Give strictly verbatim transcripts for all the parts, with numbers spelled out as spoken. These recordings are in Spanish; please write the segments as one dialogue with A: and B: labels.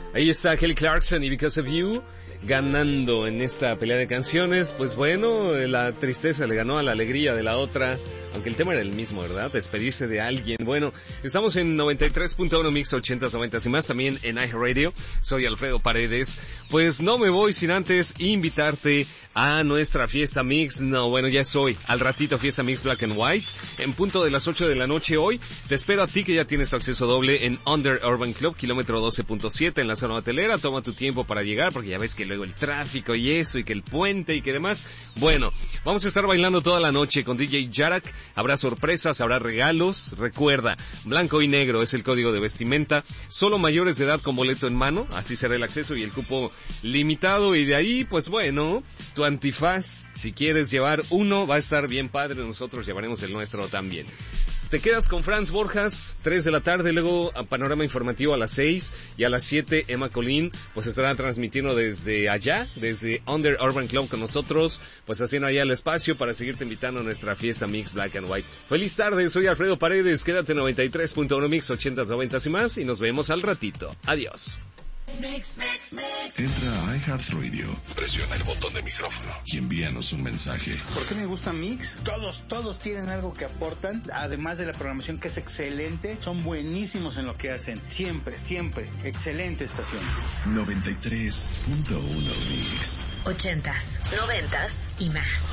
A: Ahí está Kelly Clarkson y Because of You ganando en esta pelea de canciones. Pues bueno, la tristeza le ganó a la alegría de la otra, aunque el tema era el mismo, ¿verdad? Despedirse de alguien. Bueno, estamos en noventa y tres punto uno Mix ochentas, noventas y más, también en iHeartRadio. Soy Alfredo Paredes. Pues no me voy sin antes invitarte a nuestra fiesta Mix. No, bueno, ya es hoy, al ratito, fiesta Mix Black and White, en punto de las ocho de la noche hoy. Te espero a ti que ya tienes tu acceso doble en Under Urban Club, kilómetro doce punto siete en la zona hotelera. Toma tu tiempo para llegar, porque ya ves que luego el tráfico y eso, y que el puente y que demás. Bueno, vamos a estar bailando toda la noche con D J Jarak. Habrá sorpresas, habrá regalos. Recuerda, blanco y negro es el código de vestimenta. Solo mayores de edad con boleto en mano, así será el acceso y el cupo limitado. Y de ahí, pues bueno, tu antifaz, si quieres llevar uno, va a estar bien padre. Nosotros llevaremos el nuestro también. Te quedas con Franz Borjas, tres de la tarde, luego a Panorama Informativo a las seis, y a las siete Emma Colín, pues estará transmitiendo desde allá, desde Under Urban Club con nosotros, pues haciendo allá el espacio para seguirte invitando a nuestra fiesta Mix Black and White. Feliz tarde, soy Alfredo Paredes, quédate en noventa y tres punto uno Mix ochentas, noventas y más, y nos vemos al ratito. Adiós.
B: Mix, mix, mix. Entra a iHeartRadio, presiona el botón de micrófono y envíanos un mensaje.
C: ¿Por qué me gusta Mix? Todos, todos tienen algo que aportan, además de la programación que es excelente, son buenísimos en lo que hacen. Siempre, siempre, excelente estación.
B: noventa y tres punto uno Mix.
D: Ochentas, noventas y más.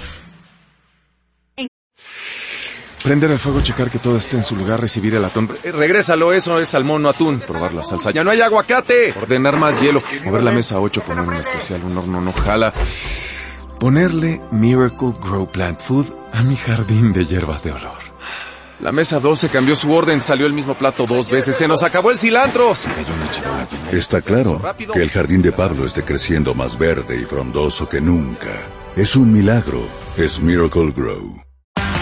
E: Prender el fuego, checar que todo esté en su lugar, recibir el atún. Eh, regrésalo, eso es salmón, no atún. Probar la salsa. ¡Ya no hay aguacate! Ordenar más hielo. Mover la mesa ocho, poner un especial, un horno no jala. Ponerle Miracle Grow Plant Food a mi jardín de hierbas de olor. La mesa doce cambió su orden, salió el mismo plato dos veces. ¡Se nos acabó el cilantro! Se cayó una charola.
F: Está claro que el jardín de Pablo esté creciendo más verde y frondoso que nunca. Es un milagro. Es Miracle Grow.